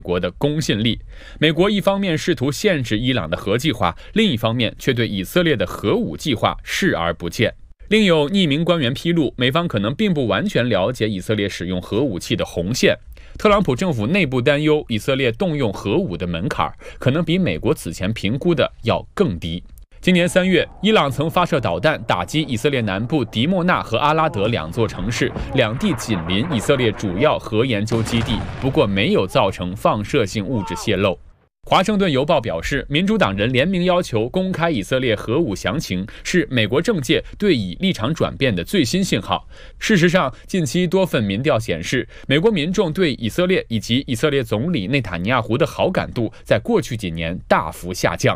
国的公信力。美国一方面试图限制伊朗的核计划，另一方面却对以色列的核武计划视而不见。另有匿名官员披露，美方可能并不完全了解以色列使用核武器的红线。特朗普政府内部担忧，以色列动用核武的门槛可能比美国此前评估的要更低。今年3月，伊朗曾发射导弹打击以色列南部迪莫纳和阿拉德2座城市，两地紧邻以色列主要核研究基地，不过没有造成放射性物质泄漏。华盛顿邮报表示，民主党人联名要求公开以色列核武详情，是美国政界对以立场转变的最新信号。事实上，近期多份民调显示，美国民众对以色列以及以色列总理内塔尼亚胡的好感度在过去几年大幅下降。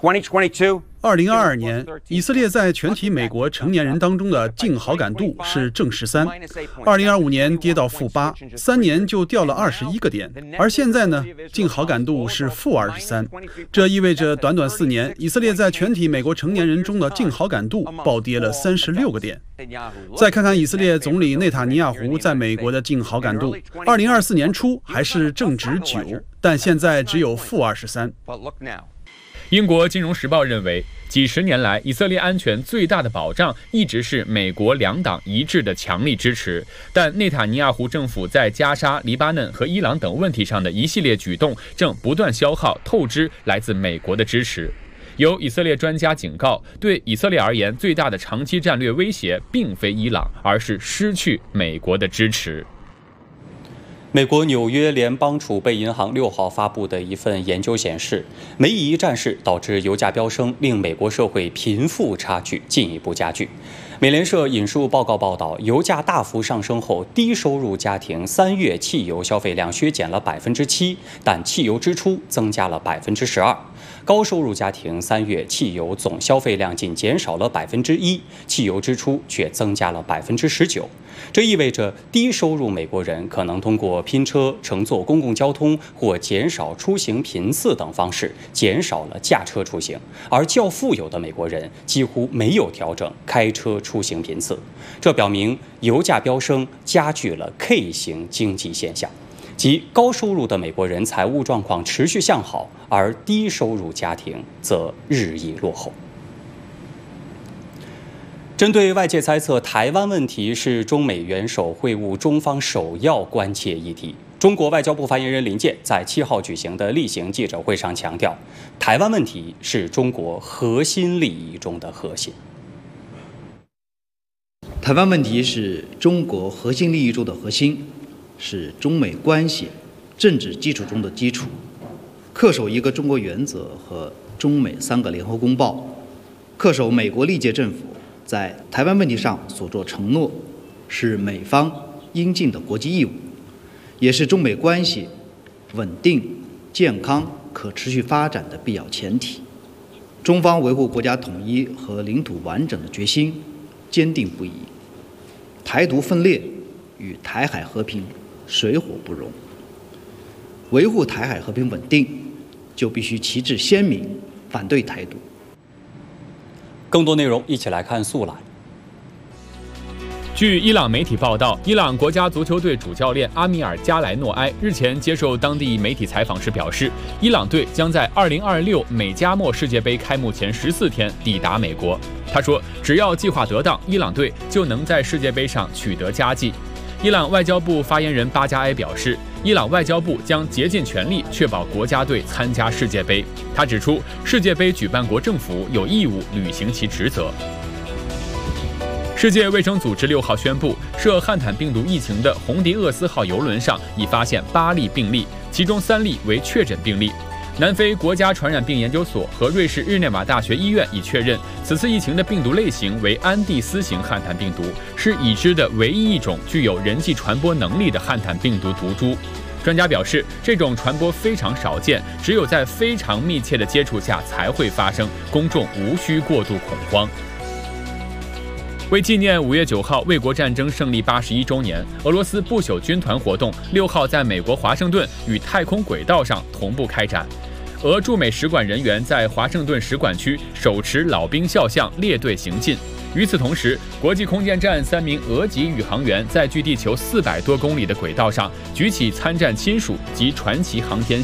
2022年，以色列在全体美国成年人当中的净好感度是正13，2025年跌到-8，3年就掉了21个点，而现在呢，净好感度是-23，这意味着短短4年，以色列在全体美国成年人中的净好感度暴跌了36个点。再看看以色列总理内塔尼亚胡在美国的净好感度，2024年初还是正值9，但现在只有-23。 英国金融时报认为，几十年来，以色列安全最大的保障一直是美国两党一致的强力支持。但内塔尼亚胡政府在加沙、黎巴嫩和伊朗等问题上的一系列举动，正不断消耗、透支来自美国的支持。有以色列专家警告，对以色列而言，最大的长期战略威胁并非伊朗，而是失去美国的支持。 美国纽约联邦储备银行6号发布的一份研究显示，美以一战事导致油价飙升，令美国社会贫富差距进一步加剧。美联社引述报告报道，油价大幅上升后，低收入家庭3月汽油消费量削减了7%，但汽油支出增加了12%。高收入家庭3月汽油总消费量仅减少了1%，汽油支出却增加了19%。这意味着低收入美国人可能通过拼车、乘坐公共交通或减少出行频次等方式减少了驾车出行，而较富有的美国人几乎没有调整开车出行频次。这表明油价飙升加剧了 K 型经济现象，即高收入的美国人财务状况持续向好，而低收入家庭则日益落后。针对外界猜测台湾问题是中美元首会晤中方首要关切议题，中国外交部发言人林健在7号举行的例行记者会上强调，台湾问题是中国核心利益中的核心。 台湾问题是中国核心利益中的核心，是中美关系政治基础中的基础。恪守一个中国原则和中美3个联合公报，恪守美国历届政府在台湾问题上所作承诺，是美方应尽的国际义务，也是中美关系稳定、健康、可持续发展的必要前提。中方维护国家统一和领土完整的决心坚定不移，台独分裂与台海和平水火不容。维护台海和平稳定，就必须旗帜鲜明，反对台独。 更多内容一起来看速览。 据伊朗媒体报道，伊朗国家足球队主教练阿米尔加莱诺埃日前接受当地媒体采访时表示，伊朗队将在2026美加墨世界杯开幕前14天抵达美国。他说，只要计划得当，伊朗队就能在世界杯上取得佳绩。伊朗外交部发言人巴加埃表示，伊朗外交部将竭尽全力确保国家队参加世界杯。他指出，世界杯举办国政府有义务履行其职责。世界卫生组织6号宣布，涉汉坦病毒疫情的红迪厄斯号邮轮上已发现8例病例，其中3例为确诊病例。南非国家传染病研究所和瑞士日内瓦大学医院已确认，此次疫情的病毒类型为安地斯型汉坦病毒，是已知的唯一一种具有人际传播能力的汉坦病毒毒株。专家表示，这种传播非常少见，只有在非常密切的接触下才会发生，公众无需过度恐慌。为纪念5月9号卫国战争胜利81周年，俄罗斯不朽军团活动6号在美国华盛顿与太空轨道上同步开展。 俄驻美使馆人员在华盛顿使馆区手持老兵肖像列队行进。与此同时，国际空间站3名俄籍宇航员在距地球400多公里的轨道上举起参战亲属及传奇航天